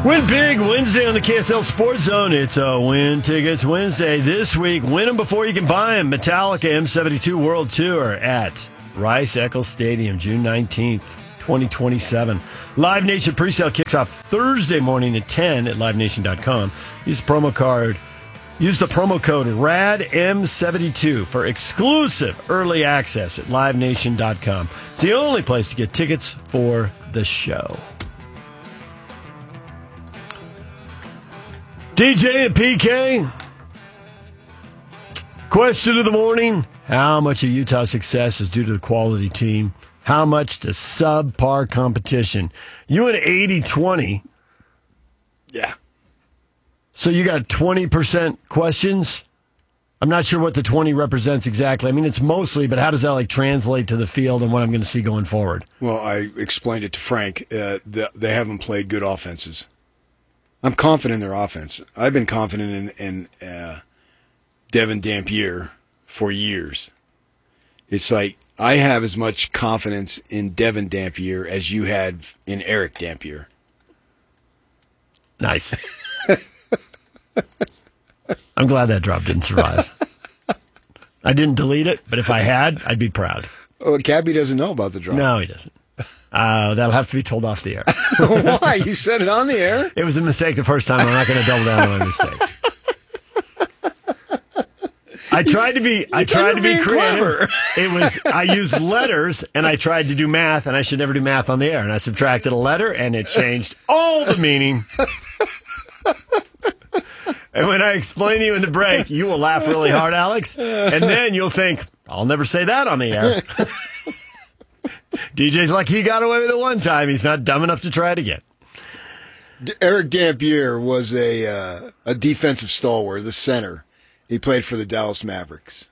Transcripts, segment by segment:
Win big Wednesday on the KSL Sports Zone. It's a Win Tickets Wednesday. This week, win them before you can buy them. Metallica M72 World Tour at Rice-Eccles Stadium, June 19th, 2027. Live Nation presale kicks off Thursday morning at 10 at livenation.com. Use the promo code RADM72 for exclusive early access at livenation.com. It's the only place to get tickets for the show. DJ and PK, question of the morning. How much of Utah's success is due to the quality team? How much to subpar competition? You went 80-20. Yeah. So you got 20% questions? I'm not sure what the 20 represents exactly. I mean, it's mostly, but how does that translate to the field and what I'm going to see going forward? Well, I explained it to Frank. They haven't played good offenses. I'm confident in their offense. I've been confident in Devin Dampier for years. It's like I have as much confidence in Devin Dampier as you had in Eric Dampier. Nice. I'm glad that drop didn't survive. I didn't delete it, but if I had, I'd be proud. Oh, Cabby doesn't know about the drop. No, he doesn't. That'll have to be told off the air. Why? You said it on the air? It was a mistake the first time. I'm not going to double down on my mistake. I tried to be creative. Clever. I used letters and I tried to do math, and I should never do math on the air. And I subtracted a letter and it changed all the meaning. And when I explain to you in the break, you will laugh really hard, Alex. And then you'll think, I'll never say that on the air. DJ's like, he got away with it one time. He's not dumb enough to try it again. Eric Dampier was a defensive stalwart, the center. He played for the Dallas Mavericks.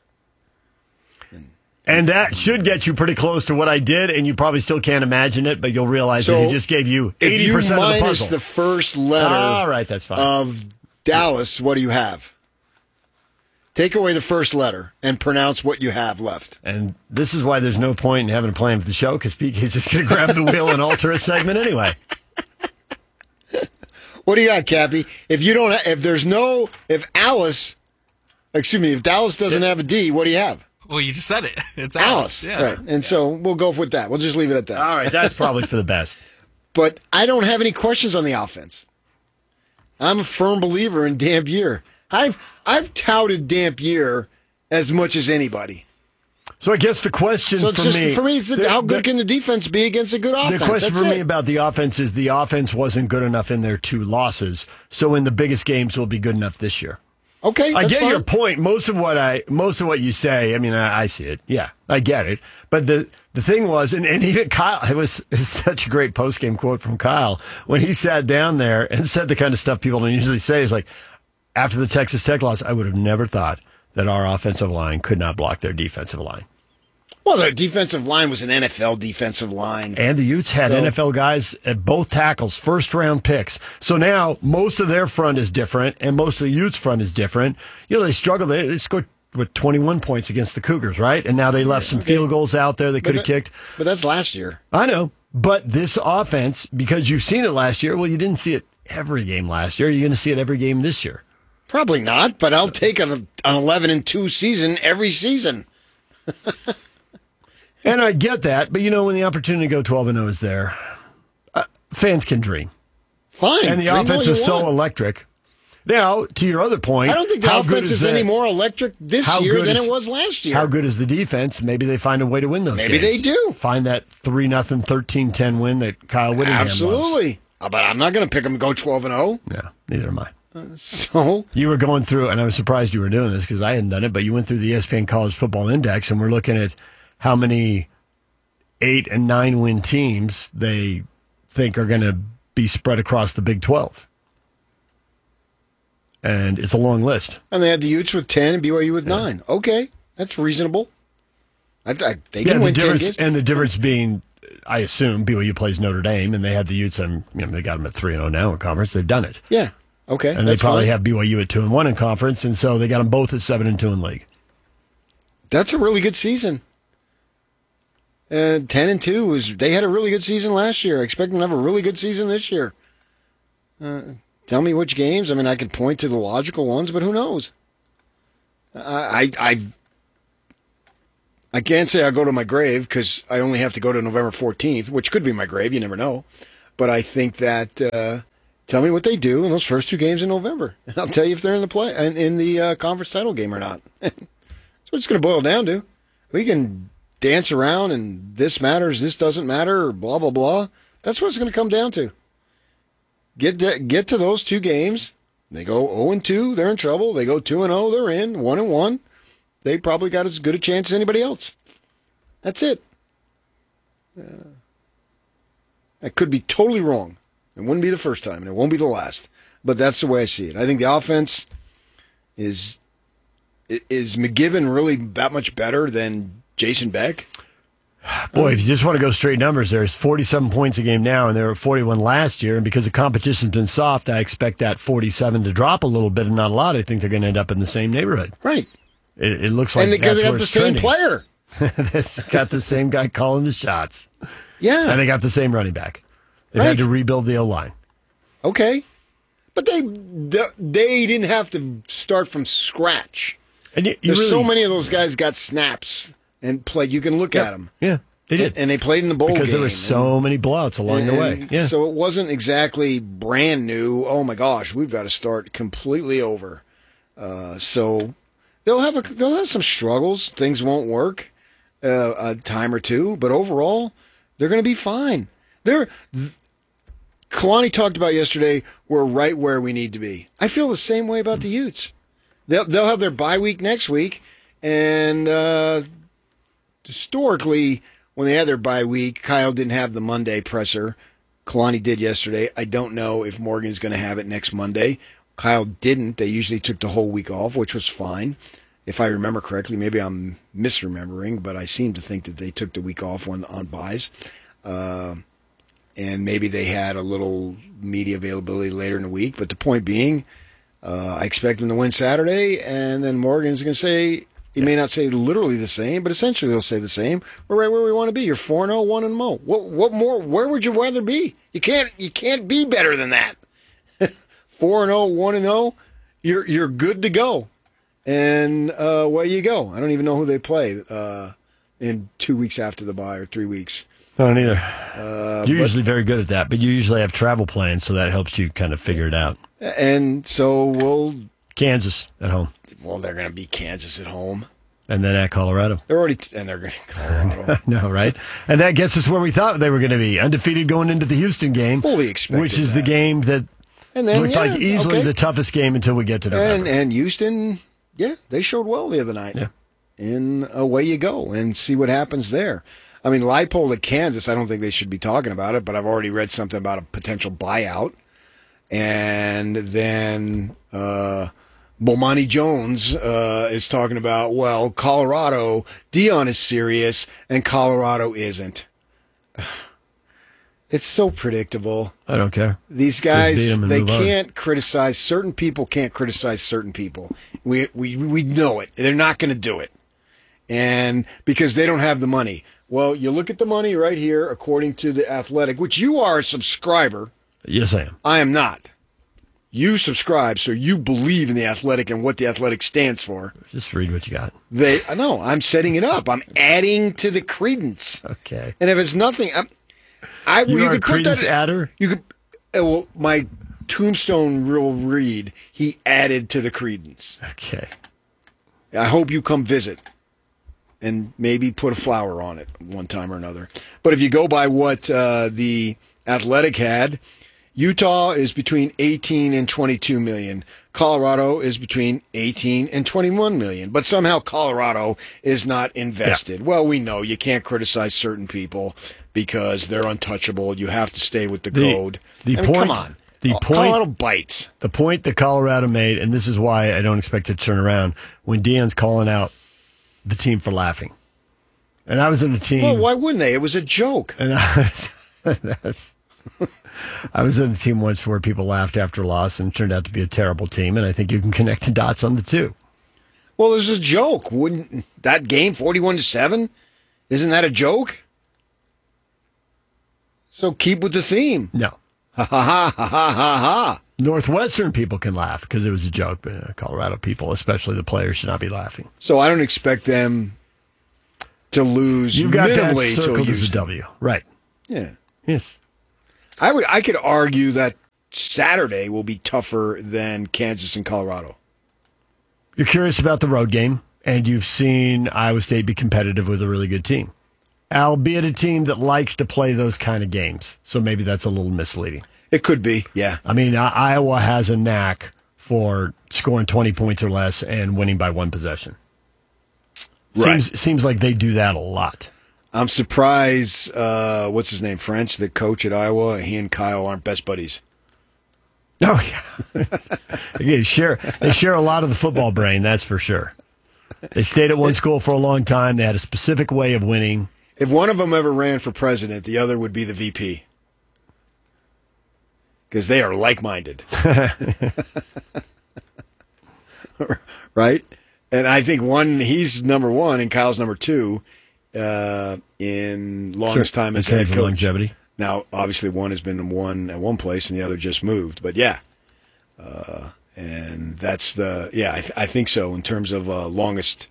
And that should get you pretty close to what I did, and you probably still can't imagine it, but you'll realize that he just gave you 80% if you of the puzzle. minus the first letter all right, that's fine. of Dallas, what do you have? Take away the first letter and pronounce what you have left. And this is why there's no point in having a plan for the show, because PK's just going to grab the wheel and alter a segment anyway. What do you got, Cappy? If Dallas doesn't have a D, what do you have? Well, you just said it. It's Alice. Yeah. Right. And so we'll go with that. We'll just leave it at that. All right, that's probably for the best. But I don't have any questions on the offense. I'm a firm believer in Dampier. I've touted Dampier as much as anybody. So I guess the question for me, how good can the defense be against a good offense? The question for me about the offense is the offense wasn't good enough in their 2 losses. So in the biggest games, will be good enough this year. Okay, I get fine. your point. Most of what you say, I mean, I see it. Yeah, I get it. But the thing was, and even Kyle, it's such a great post-game quote from Kyle when he sat down there and said the kind of stuff people don't usually say. Is like, after the Texas Tech loss, I would have never thought that our offensive line could not block their defensive line. Well, their defensive line was an NFL defensive line. And the Utes had NFL guys at both tackles, first-round picks. So now most of their front is different, and most of the Utes' front is different. You know, they struggled. They scored, 21 points against the Cougars, right? And now they left some field goals out there they could have kicked. But that's last year. I know. But this offense, because you've seen it last year, well, you didn't see it every game last year. You're going to see it every game this year. Probably not, but I'll take an 11-2 season every season. And I get that, but when the opportunity to go 12-0 is there, fans can dream. Fine. And the offense is so electric. Now, to your other point, I don't think the offense is any more electric this year than it was last year. How good is the defense? Maybe they find a way to win those games. Maybe they do. Find that 3-0, 13-10 win that Kyle Whittingham Absolutely. loves. But I'm not going to pick them to go 12-0. Yeah, neither am I. So you were going through, and I was surprised you were doing this because I hadn't done it, but you went through the ESPN College Football Index, and we're looking at how many 8 and 9 win teams they think are going to be spread across the Big 12. And it's a long list. And they had the Utes with 10 and BYU with 9. Okay, that's reasonable. They can win 10 games. And the difference being, I assume, BYU plays Notre Dame, and they had the Utes, and they got them at 3-0 now in conference. They've done it. Yeah, okay. And they probably have BYU at 2-1 in conference, and so they got them both at 7-2 in league. That's a really good season. 10-2 they had a really good season last year. I expect them to have a really good season this year. Tell me which games. I mean, I could point to the logical ones, but who knows? I can't say I go to my grave because I only have to go to November 14th, which could be my grave. You never know. But I think that tell me what they do in those first 2 games in November, and I'll tell you if they're in the conference title game or not. That's what it's going to boil down to. We can dance around and this matters, this doesn't matter, or blah blah blah. That's what it's going to come down to. Get to those 2 games. They go 0-2, they're in trouble. They go 2-0, they're in. 1-1, they probably got as good a chance as anybody else. That's it. I could be totally wrong. It wouldn't be the first time, and it won't be the last. But that's the way I see it. I think the offense is McGivern really that much better than Jason Beck? Boy, if you just want to go straight numbers, there's 47 points a game now, and they were 41 last year. And because the competition's been soft, I expect that 47 to drop a little bit and not a lot. I think they're going to end up in the same neighborhood. Right. It looks like and because they got the same player. They got the same guy calling the shots. Yeah. And they got the same running back. They had to rebuild the O-line. Okay. But they didn't have to start from scratch. And There's so many of those guys got snaps and played. You can look at them. Yeah, they did. And they played in the bowl game. Because there were so many blowouts along the way. Yeah. So it wasn't exactly brand new. Oh, my gosh, we've got to start completely over. So they'll have some struggles. Things won't work a time or two. But overall, they're going to be fine. Kalani talked about yesterday, we're right where we need to be. I feel the same way about the Utes. They'll have their bye week next week, and historically, when they had their bye week, Kyle didn't have the Monday presser. Kalani did yesterday. I don't know if Morgan's going to have it next Monday. Kyle didn't. They usually took the whole week off, which was fine. If I remember correctly, maybe I'm misremembering, but I seem to think that they took the week off on buys. And maybe they had a little media availability later in the week. But the point being, I expect them to win Saturday, and then Morgan's going to say, he may not say literally the same, but essentially he'll say the same. We're right where we want to be. You're 4-0, 1-0. What more? Where would you rather be? You can't be better than that. 4-0, 1-0. You're good to go. And away you go. I don't even know who they play in 2 weeks after the bye or 3 weeks. I don't either. You're usually very good at that, but you usually have travel plans, so that helps you kind of figure it out. And so Kansas at home. Well, they're going to beat Kansas at home. And then at Colorado. They're going to Colorado. No, right? And that gets us where we thought they were going to be. Undefeated going into the Houston game. Fully expected which is that. the game that looked like easily the toughest game until we get to November. And Houston, they showed well the other night. Yeah. And away you go and see what happens there. I mean, Leipold at Kansas, I don't think they should be talking about it, but I've already read something about a potential buyout. And then Bomani Jones is talking about, well, Colorado, Deion is serious, and Colorado isn't. It's so predictable. I don't care. These guys, they can't criticize certain people. Can't criticize certain people. We know it. They're not going to do it, and because they don't have the money. Well, you look at the money right here, according to The Athletic, which you are a subscriber. Yes, I am. I am not. You subscribe, so you believe in The Athletic and what The Athletic stands for. Just read what you got. No, I'm setting it up. I'm adding to the credence. Okay. And if it's nothing, you are a credence adder? You could. Well, my tombstone will read, he added to the credence. Okay. I hope you come visit and maybe put a flower on it one time or another. But if you go by what The Athletic had, Utah is between 18 and 22 million. Colorado is between 18 and 21 million. But somehow Colorado is not invested. Yeah. Well, we know you can't criticize certain people because they're untouchable. You have to stay with the code. Come on. Colorado bites. The point that Colorado made, and this is why I don't expect it to turn around, when Deion's calling out the team for laughing. And I was in the team. Well, why wouldn't they? It was a joke. And I was in the team once where people laughed after a loss and it turned out to be a terrible team, and I think you can connect the dots on the two. Well, there's a joke. Wouldn't that game 41-7? Isn't that a joke? So keep with the theme. No. Ha ha ha ha ha ha. Northwestern people can laugh because it was a joke, but Colorado people, especially the players, should not be laughing. So I don't expect them to lose You've got that minimally till circled as a Houston. W. Right. Yeah. Yes. I could argue that Saturday will be tougher than Kansas and Colorado. You're curious about the road game, and you've seen Iowa State be competitive with a really good team, albeit a team that likes to play those kind of games. So maybe that's a little misleading. It could be, yeah. I mean, Iowa has a knack for scoring 20 points or less and winning by one possession. Right. Seems like they do that a lot. I'm surprised, what's his name, French, the coach at Iowa, he and Kyle aren't best buddies. Oh, yeah. they share a lot of the football brain, that's for sure. They stayed at one school for a long time. They had a specific way of winning. If one of them ever ran for president, the other would be the VP. Because they are like-minded. Right? And I think he's number one and Kyle's number two in longest time as head coach. Longevity. Now, obviously, one has been at one place and the other just moved. But yeah. And that's I think so in terms of longest.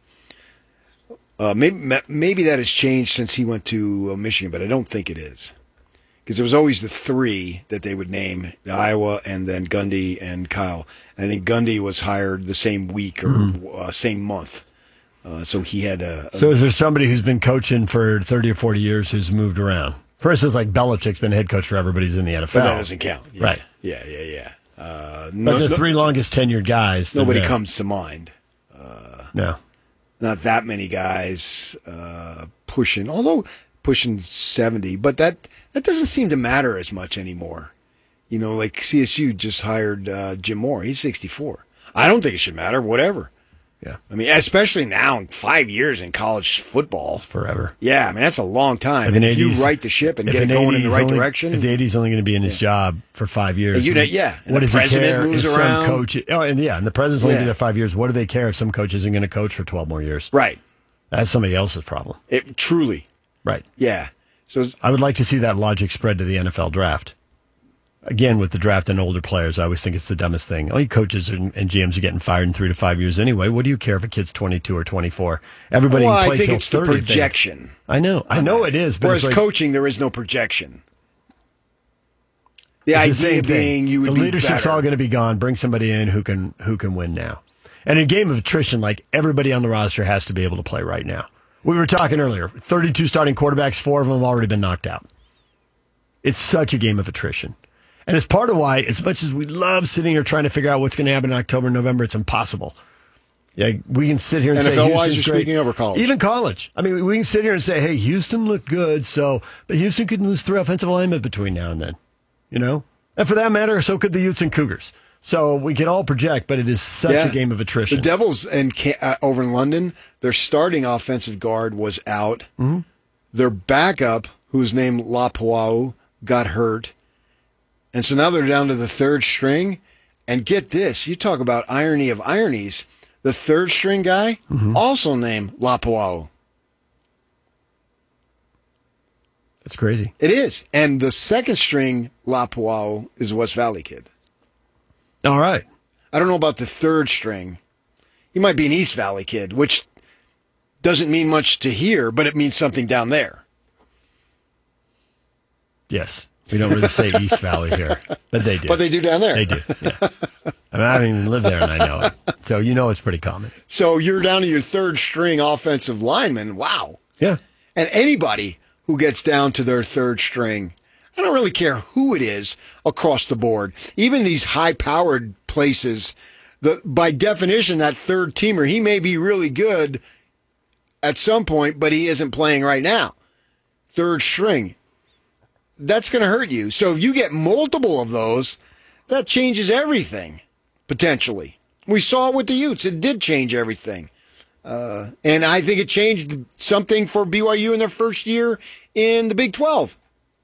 Maybe that has changed since he went to Michigan, but I don't think it is. Because it was always the three that they would name, Iowa and then Gundy and Kyle. I think Gundy was hired the same week or same month. So he had So is there somebody who's been coaching for 30 or 40 years who's moved around? For instance, like Belichick's been head coach forever, but he's in the NFL. But that doesn't count. Yeah. Right. Yeah. But the three longest tenured guys. Nobody comes to mind. No. Not that many guys pushing 70, but that doesn't seem to matter as much anymore. You know, like CSU just hired Jim Moore. He's 64. I don't think it should matter, whatever. Yeah. I mean, especially now in 5 years in college football. Forever. Yeah, I mean, that's a long time. And if you right the ship and get it going in the right direction. If the AD's only going to be in his job for 5 years. And what does the president he care moves if around. Some coach, and the president's only been there 5 years. What do they care if some coach isn't going to coach for 12 more years? Right. That's somebody else's problem. Truly. Right. Yeah. So I would like to see that logic spread to the NFL draft. Again, with the draft and older players, I always think it's the dumbest thing. All you coaches and GMs are getting fired in 3 to 5 years anyway. What do you care if a kid's 22 or 24? Everybody can play I think till it's 30. the projection. I know it is. But whereas coaching, there is no projection. The idea being you would the be leadership's better. all going to be gone. Bring somebody in who can win now. And in a game of attrition, like everybody on the roster has to be able to play right now. We were talking earlier. 32 starting quarterbacks, 4 of them have already been knocked out. It's such a game of attrition. And it's part of why, as much as we love sitting here trying to figure out what's going to happen in October and November, it's impossible. Yeah, we can sit here and say NFL-wise, Houston's you're great. speaking over college. Even college. I mean, we can sit here and say, hey, Houston looked good, but Houston could lose 3 offensive linemen between now and then. You know? And for that matter, so could the Utes and Cougars. So we can all project, but it is such a game of attrition. The Devils over in London, their starting offensive guard was out. Mm-hmm. Their backup, who's named Lapuau, got hurt. And so now they're down to the third string. And get this, you talk about irony of ironies. The third string guy, also named Lapuau. That's crazy. It is. And the second string Lapuau is a West Valley kid. All right. I don't know about the third string. He might be an East Valley kid, which doesn't mean much to here, but it means something down there. Yes. We don't really say East Valley here, but they do. But they do down there. They do, yeah. I mean, I haven't even lived there, and I know it. So you know it's pretty common. So you're down to your third string offensive lineman. Wow. Yeah. And anybody who gets down to their third string, I don't really care who it is across the board. Even these high-powered places, by definition, that third teamer, he may be really good at some point, but he isn't playing right now. Third string. That's going to hurt you. So if you get multiple of those, that changes everything, potentially. We saw it with the Utes. It did change everything. And I think it changed something for BYU in their first year in the Big 12.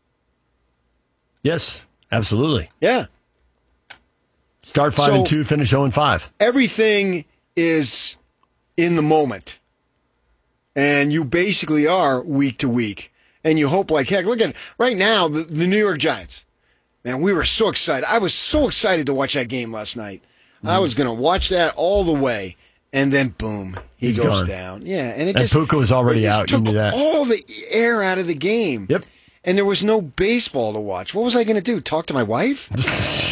Yes, absolutely. Yeah. Start 5-2, finish 0-5. Everything is in the moment. And you basically are week to week. And you hope like heck. Look at right now, the New York Giants. Man, we were so excited. I was so excited to watch that game last night. I was going to watch that all the way, and then boom, he goes gone. down. Yeah, and Puka was already out. You Took knew that. all the air out of the game. Yep. And there was no baseball to watch. What was I going to do? Talk to my wife?